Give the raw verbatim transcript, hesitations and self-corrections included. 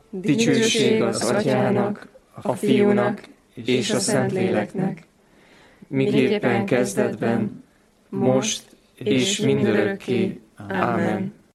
Dicsőség az Atyának, a Fiúnak és a Szentléleknek, miképpen kezdetben, most és mindörökké. Ámen.